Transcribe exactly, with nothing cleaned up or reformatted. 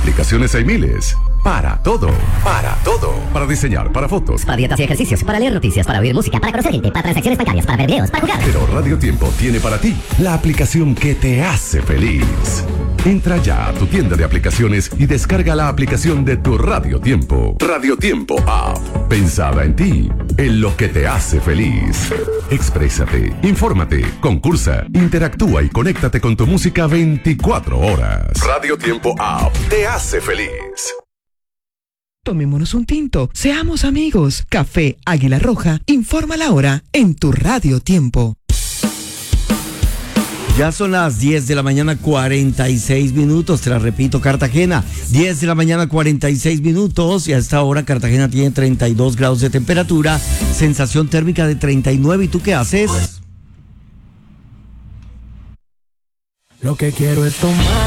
Aplicaciones hay miles. Para todo. Para todo. Para diseñar, para fotos. Para dietas y ejercicios, para leer noticias, para oír música, para conocer gente, para transacciones bancarias, para ver videos, para jugar. Pero Radio Tiempo tiene para ti la aplicación que te hace feliz. Entra ya a tu tienda de aplicaciones y descarga la aplicación de tu Radio Tiempo. Radio Tiempo App. Pensada en ti, en lo que te hace feliz. Exprésate, infórmate, concursa, interactúa y conéctate con tu música veinticuatro horas. Radio Tiempo App te hace feliz. Tomémonos un tinto, seamos amigos. Café Águila Roja, informa la hora en tu Radio Tiempo. Ya son las diez de la mañana, cuarenta y seis minutos. Te la repito, Cartagena, diez de la mañana, cuarenta y seis minutos. Y a esta hora Cartagena tiene treinta y dos grados de temperatura, sensación térmica de treinta y nueve. ¿Y tú qué haces? Lo que quiero es tomar